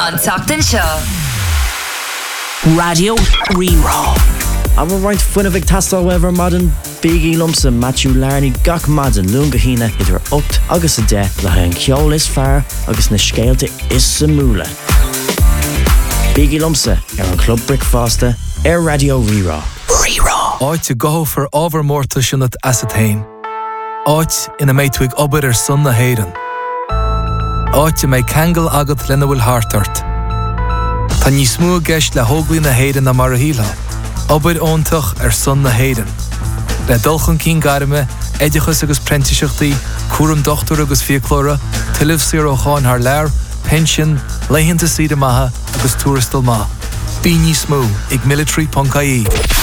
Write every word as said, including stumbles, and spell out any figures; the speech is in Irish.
An Tachtan Show. Radio Rerá. I'm a right fun of Victasta, however, modern Biggie Lumsa, Matthew Larney, Gach Madden, Lungahina, either Upt, August a De, Lahan Kjol is far, August Niscalte is Samula. Biggie Lumsa, Aaron Club Brick Foster, Air Radio Rerá. Rerá. Áit to go for overmorta sinnat asathain. Áit in a meitwig ober er sunna heiren. Áit to make kangle agat lena will hartart. Tá ní smú geist le hógli na heiren na marahila. Ober óntach er sunna heiren. Le dulchan cín garime, eidichus agus prentisachtaí, cuaram dochtar agus fiaclóra, tilibh sir ó cháin haar leir, pension, leihinnta sída maha agus túristal ma. Bí ní smú ag military puncaí.